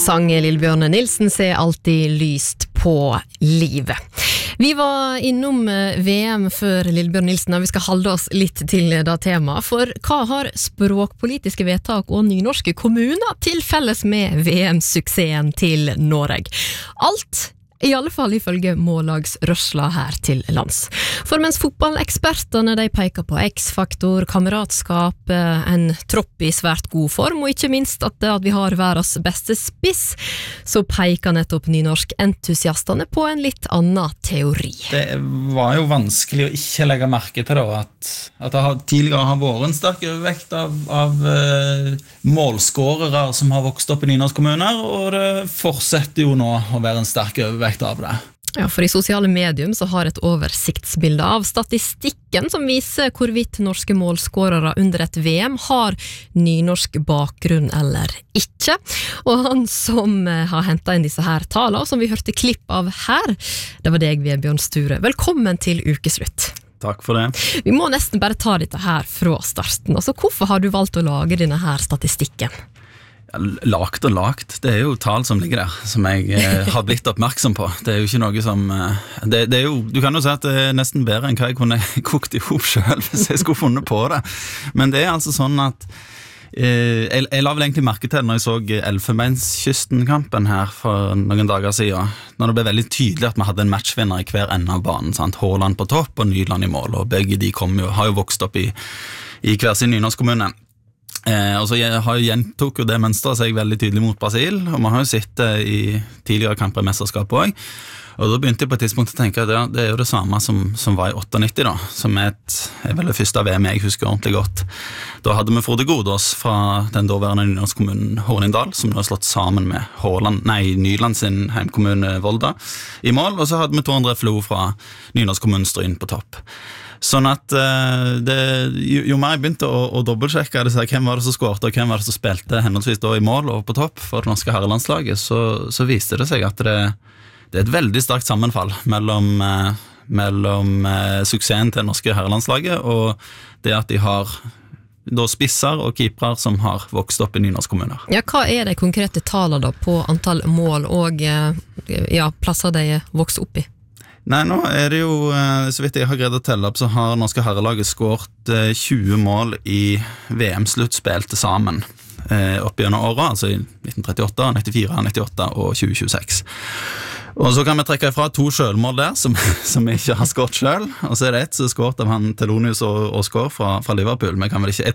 sang Lillebjørn Nilsen ser alltid lyst på livet. Vi var innom VM før Lillebjørn Nilsen, og vi skal holde oss litt til det temaet, for hva har språkpolitiske vedtak og nynorske kommuner til felles med VM-suksessen til Noreg? Alt I alle fall ifølge mållagsrørsla her til lands. For mens fotballekspertene de peker på X-faktor, kameratskap, en tropp I svært god form, og ikke minst at vi har verdens beste spiss, så peker nettopp nynorsk-entusiastene på en litt annen teori. Det var jo vanskelig å ikke legge merke til da, at det tidligere har vært en sterk overvekt av målskårere som har vokst opp I nynorsk kommuner, og det fortsetter jo nå å være en sterk overvekt av det. Ja, for I sosiale medium så har et oversiktsbilde av statistikken som viser hvorvidt norske målskårere under et VM har nynorsk bakgrunn eller ikke. Og han som har hentet inn disse her talene, og som vi hørte klipp av her, det var deg, Vebjørn Sture. Velkommen til ukeslutt. Takk for det. Vi må nesten bare ta dette her fra starten. Altså, hvorfor har du valgt å lage denne her statistikken? Lagt og lagt, det jo tall som ligger der, som jeg har blitt oppmerksom på. Det jo ikke noe som det jo, du kan jo si at det nesten bedre enn hva jeg kunne kokt ihop selv hvis jeg skulle funnet på det. Men det altså sånn at jeg la vel egentlig merke til når jeg så Elfenbenskysten-kampen her for noen dager siden, når det ble veldig tydelig at vi hadde en matchvinner I hver ende av banen, sant? Haaland på topp og Nyland I mål, og begge de har jo vokst opp I hver sin nynorsk kommune. Og så gjentok jo det mønstret seg veldig tydelig mot Brasil, og man har jo sett det I tidligere kamper I mesterskapet også. Og da begynte jeg på et tidspunkt å tenke at det jo det samme som var I 98 da, som vel det første VM jeg husker ordentlig godt. Da hadde vi Frode Godås fra den daværende nynorskkommunen Hornindal, som nå slått sammen med Nyland sin heimkommune Volda I mål, og så hadde vi Tor André Flo fra nynorskkommunen Stryn på topp. Sånn at jo mer jeg begynte å dobbeltsjekke hvem var det som skårte og hvem var det som spilte henholdsvis da I mål og på topp for det norske herrelandslaget, så viste det seg at det et veldig starkt sammenfall mellom suksessen til det norske herrelandslaget og det at de har da spisser og keepere som har vokst opp I nynorsk kommuner. Ja, hva de konkrete tallene da på antall mål og plasser de vokst opp I? Nei, nå det jo, så vidt jeg har greid å telle opp, så har norske herrelaget skåret 20 mål I VM-sluttspill til sammen opp gjennom året, altså I 1938, 94, 98 og 2026. Og så kan vi trekke ifra 2 selvmål der, som vi ikke har skåret selv, og så det et som skåret av han Telonius og Oscar fra Liverpool. Men kan vel ikke, jeg